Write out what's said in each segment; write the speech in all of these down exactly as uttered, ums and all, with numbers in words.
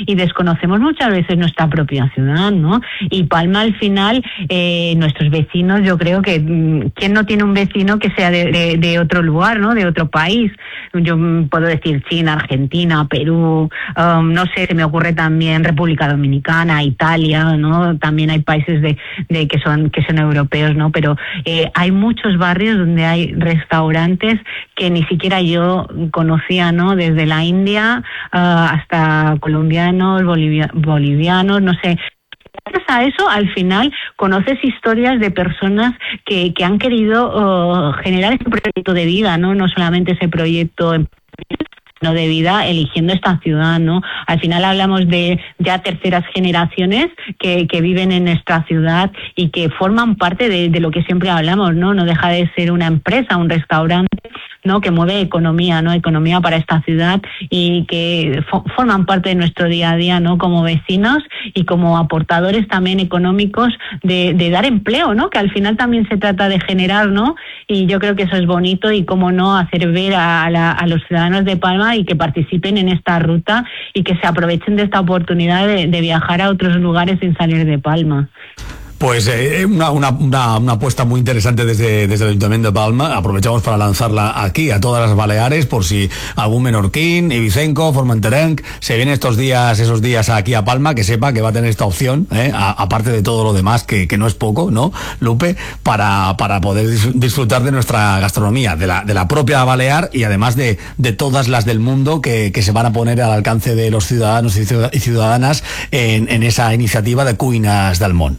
y desconocemos muchas veces nuestra propia ciudad, ¿no? Y Palma al final, eh, nuestros vecinos, yo creo que ¿quién no tiene un vecino que sea de, de, de otro lugar, ¿no? De otro país. Yo puedo decir China, Argentina, Perú, um, no sé, se me ocurre también República Dominicana, Italia, ¿no? También hay países de, de que son que son europeos, ¿no? Pero eh, hay muchos barrios donde hay restaurantes que ni siquiera yo conocía, ¿no? Desde la India uh, hasta colombianos, bolivia, bolivianos, no sé. Gracias a eso, al final, conoces historias de personas que, que han querido uh, generar ese proyecto de vida, ¿no? No solamente ese proyecto no de vida eligiendo esta ciudad, ¿no? Al final hablamos de ya terceras generaciones que, que viven en nuestra ciudad y que forman parte de, de lo que siempre hablamos, ¿no? No deja de ser una empresa, un restaurante, ¿no? Que mueve economía, ¿no? Economía para esta ciudad y que fo- forman parte de nuestro día a día, ¿no? Como vecinos y como aportadores también económicos de, de dar empleo, ¿no? Que al final también se trata de generar, ¿no? Y yo creo que eso es bonito y cómo no hacer ver a, la, a los ciudadanos de Palma y que participen en esta ruta y que se aprovechen de esta oportunidad de, de viajar a otros lugares sin salir de Palma. Pues eh, una, una, una, una apuesta muy interesante desde, desde el Ayuntamiento de Palma. Aprovechamos para lanzarla aquí a todas las Baleares por si algún menorquín, ibicenco, formenterenc se viene estos días, esos días aquí a Palma, que sepa que va a tener esta opción, eh, a, aparte de todo lo demás, que, que no es poco, ¿no, Lupe? Para, para poder disfrutar de nuestra gastronomía, de la, de la propia Balear y además de, de todas las del mundo que, que se van a poner al alcance de los ciudadanos y ciudadanas en, en esa iniciativa de Cuinas del Món.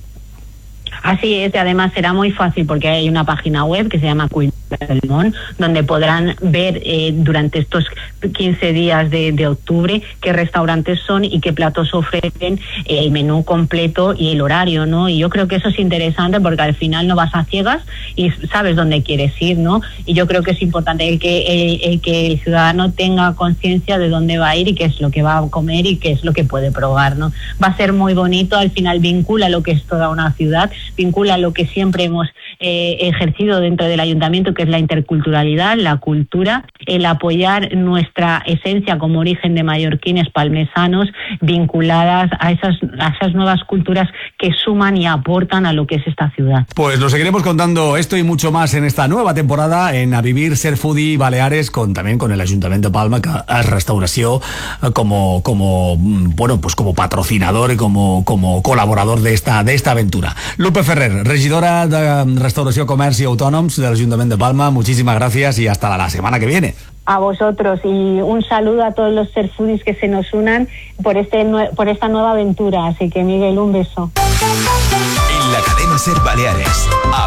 Así es, y además será muy fácil porque hay una página web que se llama Cuinas del Món, donde podrán ver eh, durante estos quince días de, de octubre qué restaurantes son y qué platos ofrecen, eh, el menú completo y el horario, ¿no? Y yo creo que eso es interesante porque al final no vas a ciegas y sabes dónde quieres ir, ¿no? Y yo creo que es importante el que el, el que el ciudadano tenga conciencia de dónde va a ir y qué es lo que va a comer y qué es lo que puede probar, ¿no? Va a ser muy bonito, al final vincula lo que es toda una ciudad, vincula lo que siempre hemos eh, ejercido dentro del ayuntamiento, que es la interculturalidad, la cultura, el apoyar nuestra esencia como origen de mallorquines palmesanos vinculadas a esas, a esas nuevas culturas que suman y aportan a lo que es esta ciudad. Pues lo seguiremos contando esto y mucho más en esta nueva temporada en A Vivir, Ser Foodie Baleares, con también con el Ayuntamiento de Palma, que es restauració como, como bueno, pues como patrocinador y como, como colaborador de esta, de esta aventura. Lupe Ferrer, regidora de Restauració, Comerç i Autònoms del Ayuntamiento de Palma, muchísimas gracias y hasta la semana que viene. A vosotros y un saludo a todos los Ser Foodies que se nos unan por, este, por esta nueva aventura. Así que, Miguel, un beso. En la cadena Ser Baleares.